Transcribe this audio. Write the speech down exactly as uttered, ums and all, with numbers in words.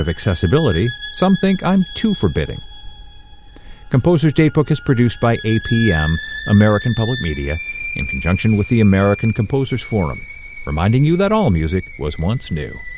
of accessibility, some think I'm too forbidding. Composer's Datebook is produced by A P M, American Public Media, in conjunction with the American Composers Forum, reminding you that all music was once new.